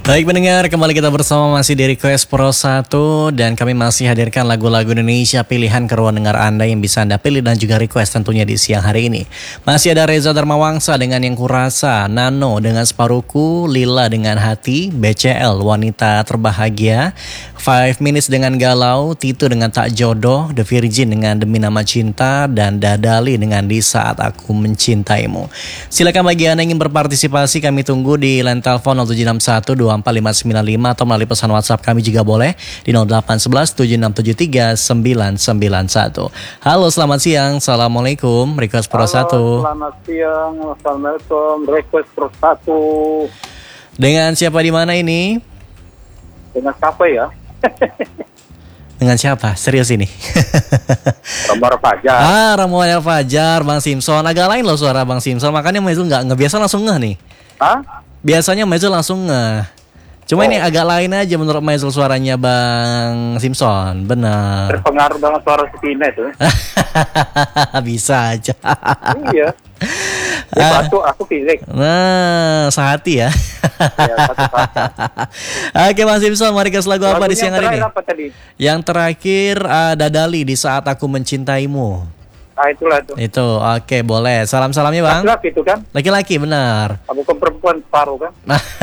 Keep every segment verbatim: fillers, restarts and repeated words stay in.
Baik pendengar, kembali kita bersama masih di Request Pro satu dan kami masih hadirkan lagu-lagu Indonesia pilihan ke ruang dengar Anda yang bisa Anda pilih dan juga request tentunya di siang hari ini. Masih ada Reza Darmawangsa dengan Yang Kurasa, Nano dengan Separuhku, Lila dengan Hati, B C L Wanita Terbahagia, Five Minutes dengan Galau, Tito dengan Tak Jodoh, The Virgin dengan Demi Nama Cinta, dan Dadali dengan Di Saat Aku Mencintaimu. Silakan bagi Anda yang ingin berpartisipasi, kami tunggu di line telepon nol tujuh enam satu dua empat lima sembilan lima atau melalui pesan WhatsApp kami juga boleh di nol delapan satu satu tujuh enam tujuh tiga sembilan sembilan satu. Halo, selamat siang. Assalamualaikum. Request Pro satu. Selamat siang. Assalamualaikum. Request Pro satu. Dengan siapa di mana ini? Dengan siapa ya? Dengan siapa? Serius ini? Romo Fajar. Ah, Romo Fajar, Bang Simpson. Agak lain loh suara Bang Simpson. Makanya Maizul nggak ngebiasa langsung ngeh nih. Hah? Biasanya Maizul langsung ngeh. Cuma oh. Ini agak lain aja menurut Maizul suaranya Bang Simpson. Benar. Terpengaruh dengan suara Supina itu. Bisa aja. Iya. Ya, satu aku pilih. Nah, sehati ya. Ya, satu-satu. Oke, Bang Simpson, mari kasih lagu apa di siang hari ini? Apa tadi? Yang terakhir uh, Dadali Di Saat Aku Mencintaimu. Ah, itulah itu. Itu, oke, boleh. Salam-salamnya, Bang. Laki-laki itu kan? Laki-laki, benar. Bukan perempuan separuh kan?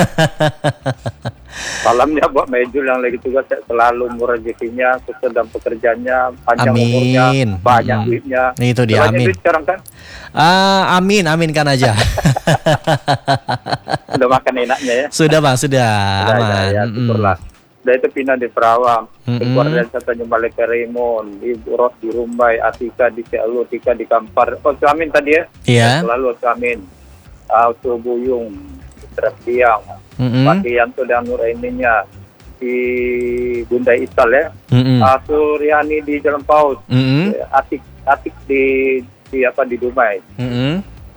Salamnya buat Maizul yang lagi tugas, selalu murah rezekinya, sukses dalam pekerjaannya, panjang amin. umurnya, banyak hmm. duitnya. Itu dia, banyak amin. Duit sekarang kan? Uh, amin, amin kan aja. Sudah makan enaknya ya? Sudah, Bang, sudah. Sudah, aman. ya, syukurlah. Udah itu pindah di Perawang, mm-hmm. keluarga katanya Malika Raymond, Ibu Ros di Rumbai, Atika di Selu, Tika di Kampar. Oh, Amin tadi ya? Iya. Selalu Amin. Auto Buyung, Terpiang, mm-hmm. Pak Yanto dan Nur Aininya di Bunda Isal ya. Mm-hmm. Uh, Suryani di Jalan Paus, mm-hmm. Atik Atik di di apa di Dumai. Mm-hmm.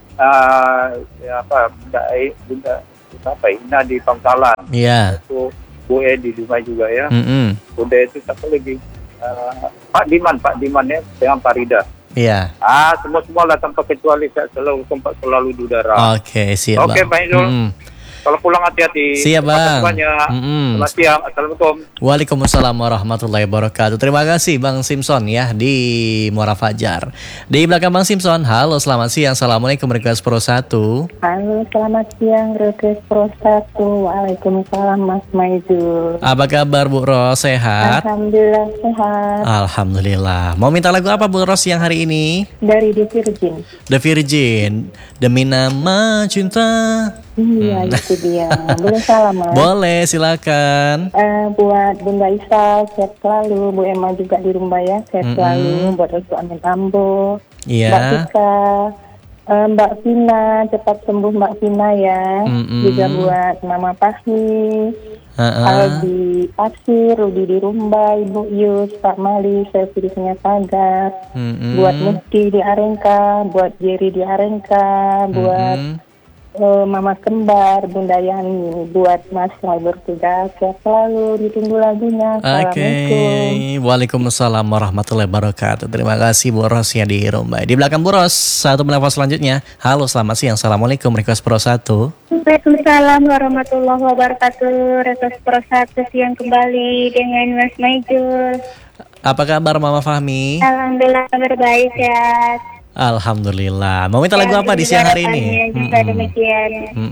Uh, ya, apa Bunda Bunda apa Ina di Pangkalan. Iya. Yeah. Bu E di Dumai juga ya. Mm-hmm. Udah itu satu lagi uh, Pak Diman, Pak Diman ya dengan Farida. Iya. Ah, semua semua lah tanpa kecuali saya selalu sempat selalu di udara. Oke, siap. Oke, Pak Izul. Mm. Kalau pulang hati-hati. Siap, Bang. Mm-hmm. Selamat siang. Assalamualaikum. Waalaikumsalam warahmatullahi wabarakatuh. Terima kasih Bang Simpson ya di Muara Fajar. Di belakang Bang Simpson, halo selamat siang. Assalamualaikum Request Pro satu. Halo selamat siang Request Pro satu. Waalaikumsalam Mas Maizul. Apa kabar Bu Ros, sehat? Alhamdulillah sehat. Alhamdulillah. Mau minta lagu apa Bu Ros yang hari ini? Dari The Virgin. The Virgin. Demi Nama Cinta. Iya, hmm. itu dia. Boleh salam, Mas? Boleh, silakan. Uh, buat Bunda Isa, sehat selalu. Bu Emma juga di rumah ya, sehat mm-hmm. selalu. Buat Restu Amin Ambo. Iya. Mbak Tika, uh, Mbak Vina, cepat sembuh Mbak Vina ya. Mm-hmm. Juga buat Mama Fahmi, uh-uh. Aldi Pasir, Rudi di Rumbai, Bu Yus, Pak Mali, Selvi di Sungai Pagar. Mm-hmm. Buat Mufti di Arengka, buat Jerry di Arengka, buat... Mm-hmm. Uh, Mama Kembar, Bunda Yani, buat Mas yang bertugas, sehat selalu, ditunggu lagunya. Oke, okay. Waalaikumsalam warahmatullahi wabarakatuh. Terima kasih Bu Ros ya di Rumbai. Di belakang Bu Ros, satu menelpon selanjutnya. Halo, selamat siang. Assalamualaikum Request Pro satu. Waalaikumsalam warahmatullahi wabarakatuh. Request Pro satu siang kembali dengan Mas Maizul. Apa kabar Mama Fahmi? Alhamdulillah kabar baik ya. Alhamdulillah. Mau minta lagu apa di siang hari ini? Juga demikian.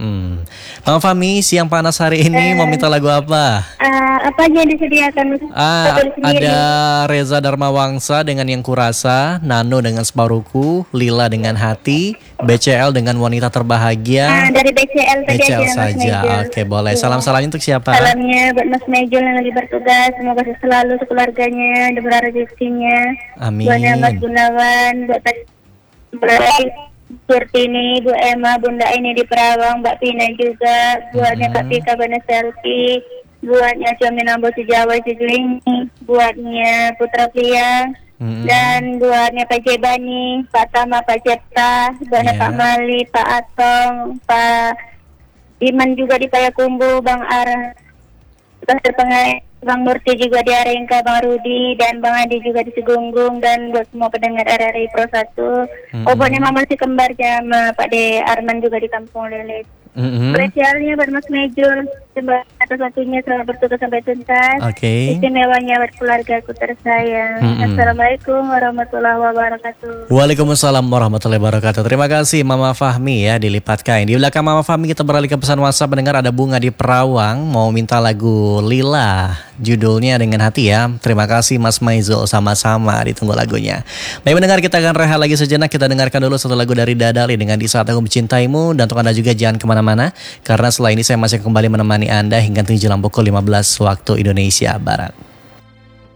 Mama Fahmi, siang panas hari ini uh, mau minta lagu apa? Uh, apa aja yang disediakan? Ah, ada Reza Darmawangsa dengan Yang Kurasa, Nano dengan Separuhku, Lila dengan Hati, B C L dengan Wanita Terbahagia. Uh, dari B C L tadi aja, saja. Oke, boleh. Salam-salamnya untuk siapa? Salamnya buat Mas Maizul yang lagi bertugas. Semoga selalu keluarganya diberi rezekinya. Amin. Buat Mas Gunawan, buat Baik, Surtini, Bu Emma, Bunda ini di Perawang, Mbak Pina juga, buatnya mm-hmm. Kak Tika Bana Selfie, buatnya Jamin Ambo Sejawa Sejelingi, buatnya Putra Pria, mm-hmm. dan buatnya Pak Jebani, Pak Tama, Pak Jepta, buatnya yeah. Pak Mali, Pak Atong, Pak Iman juga di Payakumbu, Bang Ara, Pasir Pengai, Bang Murti juga di Arengka, Bang Rudi, dan Bang Adi juga di Segunggung, dan buat semua pendengar R R I Pro satu. Mm-hmm. Oh, buatnya Mama si kembar sama Pak De Arman juga di Kampung Lele. Mm-hmm. Spesialnya buat Mas Maizul, coba atas waktunya, selamat bertugas sampai tuntas. Oke. Okay. Istimewanya buat keluarga aku tersayang. Mm-hmm. Assalamualaikum warahmatullahi wabarakatuh. Waalaikumsalam warahmatullahi wabarakatuh. Terima kasih Mama Fahmi ya, dilipat kain. Di belakang Mama Fahmi kita beralih ke pesan WhatsApp. Mendengar ada Bunga di Perawang mau minta lagu Lila, judulnya Dengan Hati ya. Terima kasih Mas Maizul, sama-sama ditunggu lagunya. Baik mendengar, kita akan rehat lagi sejenak. Kita dengarkan dulu satu lagu dari Dadali dengan Di Saat Aku Mencintaimu. Dan untuk Anda juga jangan kemana-mana, karena setelah ini saya masih kembali menemani Anda hingga menjelang pukul lima belas waktu Indonesia Barat.